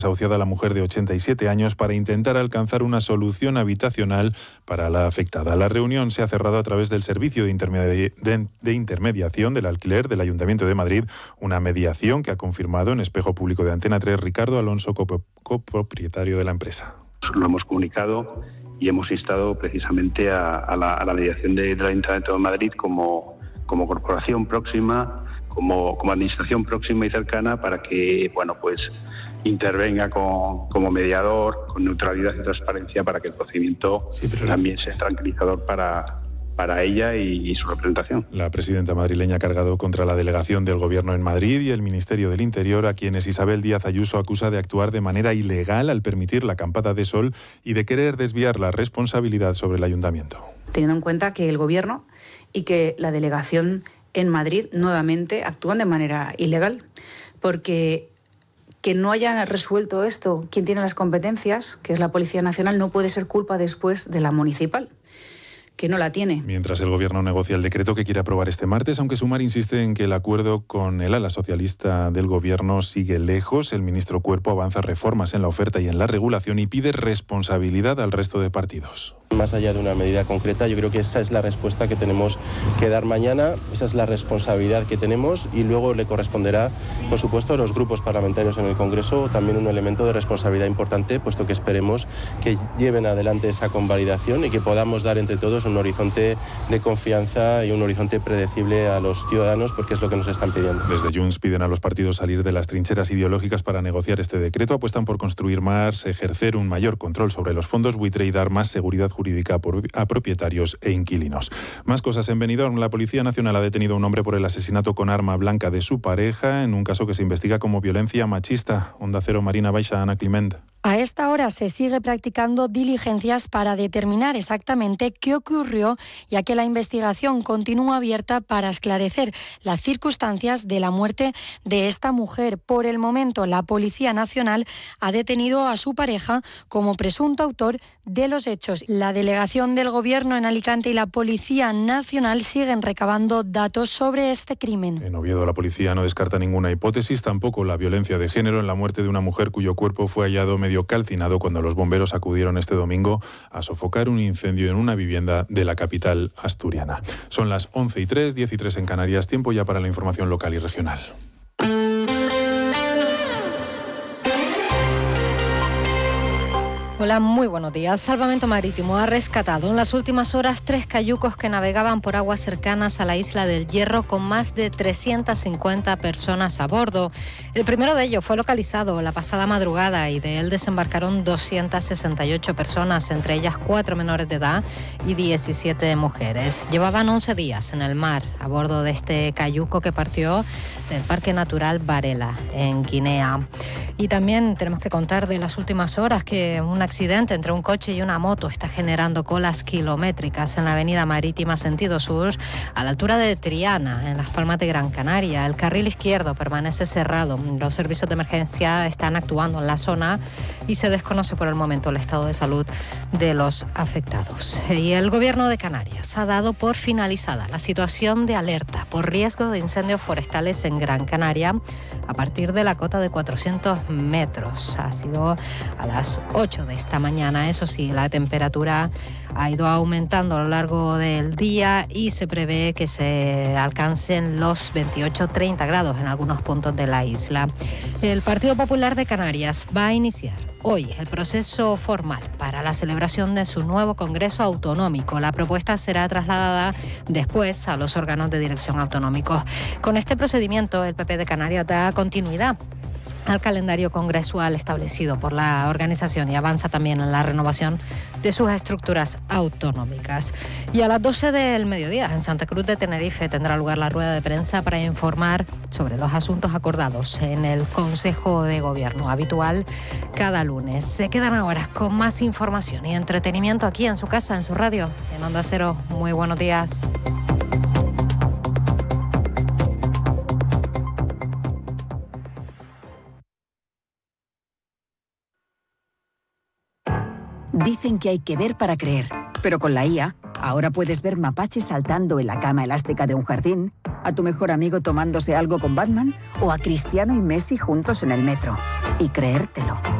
Desahuciada la mujer de 87 años para intentar alcanzar una solución habitacional para la afectada. La reunión se ha cerrado a través del Servicio de Intermediación del Alquiler del Ayuntamiento de Madrid, una mediación que ha confirmado en Espejo Público de Antena 3 Ricardo Alonso, copropietario de la empresa. Lo hemos comunicado y hemos instado precisamente a la mediación del Ayuntamiento de Madrid como corporación próxima, como administración próxima y cercana, para que intervenga como mediador, con neutralidad y transparencia, para que el procedimiento también sea tranquilizador para ella y su representación. La presidenta madrileña ha cargado contra la delegación del Gobierno en Madrid y el Ministerio del Interior, a quienes Isabel Díaz Ayuso acusa de actuar de manera ilegal al permitir la acampada de sol y de querer desviar la responsabilidad sobre el Ayuntamiento. Teniendo en cuenta que el Gobierno y que la delegación en Madrid nuevamente actúan de manera ilegal, porque que no hayan resuelto esto quien tiene las competencias, que es la Policía Nacional, no puede ser culpa después de la municipal, que no la tiene. Mientras el Gobierno negocia el decreto que quiere aprobar este martes, aunque Sumar insiste en que el acuerdo con el ala socialista del Gobierno sigue lejos, el ministro Cuerpo avanza reformas en la oferta y en la regulación y pide responsabilidad al resto de partidos. Más allá de una medida concreta, yo creo que esa es la respuesta que tenemos que dar mañana, esa es la responsabilidad que tenemos, y luego le corresponderá, por supuesto, a los grupos parlamentarios en el Congreso también un elemento de responsabilidad importante, puesto que esperemos que lleven adelante esa convalidación y que podamos dar entre todos un horizonte de confianza y un horizonte predecible a los ciudadanos, porque es lo que nos están pidiendo. Desde Junts piden a los partidos salir de las trincheras ideológicas para negociar este decreto, apuestan por construir más, ejercer un mayor control sobre los fondos buitre y dar más seguridad jurídica a propietarios e inquilinos. Más cosas en Benidorm. La Policía Nacional ha detenido a un hombre por el asesinato con arma blanca de su pareja en un caso que se investiga como violencia machista. Onda Cero, Marina Baixa, Ana Climent. A esta hora se sigue practicando diligencias para determinar exactamente qué ocurrió, ya que la investigación continúa abierta para esclarecer las circunstancias de la muerte de esta mujer. Por el momento, la Policía Nacional ha detenido a su pareja como presunto autor de los hechos. La delegación del Gobierno en Alicante y la Policía Nacional siguen recabando datos sobre este crimen. En Oviedo, la policía no descarta ninguna hipótesis, tampoco la violencia de género en la muerte de una mujer cuyo cuerpo fue hallado medio calcinado cuando los bomberos acudieron este domingo a sofocar un incendio en una vivienda de la capital asturiana. Son las 11:03, 10:03 en Canarias, tiempo ya para la información local y regional. Hola, muy buenos días. Salvamento Marítimo ha rescatado en las últimas horas 3 cayucos que navegaban por aguas cercanas a la isla del Hierro con más de 350 personas a bordo. El primero de ellos fue localizado la pasada madrugada y de él desembarcaron 268 personas, entre ellas 4 menores de edad y 17 mujeres. Llevaban 11 días en el mar a bordo de este cayuco que partió del Parque Natural Varela, en Guinea. Y también tenemos que contar de las últimas horas que un accidente entre un coche y una moto está generando colas kilométricas en la avenida Marítima sentido sur, a la altura de Triana, en Las Palmas de Gran Canaria. El carril izquierdo permanece cerrado. Los servicios de emergencia están actuando en la zona y se desconoce por el momento el estado de salud de los afectados. Y el Gobierno de Canarias ha dado por finalizada la situación de alerta por riesgo de incendios forestales en Gran Canaria a partir de la cota de 400 metros. Ha sido a las 8 de esta mañana. Eso sí, la temperatura ha ido aumentando a lo largo del día y se prevé que se alcancen los 28-30 grados en algunos puntos de la isla. El Partido Popular de Canarias va a iniciar hoy el proceso formal para la celebración de su nuevo Congreso Autonómico. La propuesta será trasladada después a los órganos de dirección autonómicos. Con este procedimiento, el PP de Canarias da continuidad al calendario congresual establecido por la organización y avanza también en la renovación de sus estructuras autonómicas. Y a las 12 del mediodía en Santa Cruz de Tenerife tendrá lugar la rueda de prensa para informar sobre los asuntos acordados en el Consejo de Gobierno, habitual cada lunes. Se quedan ahora con más información y entretenimiento aquí en su casa, en su radio, en Onda Cero. Muy buenos días. Dicen que hay que ver para creer, pero con la IA, ahora puedes ver mapaches saltando en la cama elástica de un jardín, a tu mejor amigo tomándose algo con Batman o a Cristiano y Messi juntos en el metro. y creértelo.